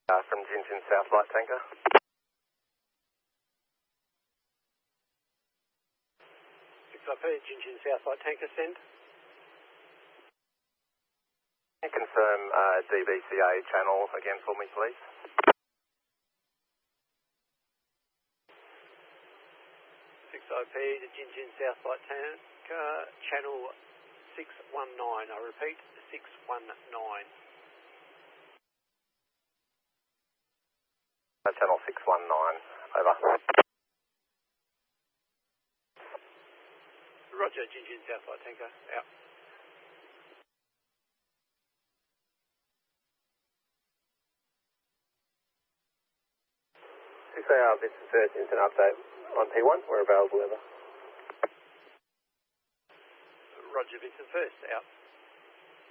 From Jinjin South Light Tanker. 6IP, Jinjin South Light Tanker, send. Can you confirm DBCA channel again for me, please? 6IP, the Jinjin South Light Tanker, channel 619. I repeat, 619. Channel 619, over. Roger, Jinjin South Light Tanker, out. 6AR, this is first instant update on P1. We're available ever. Roger, Vincent first, out.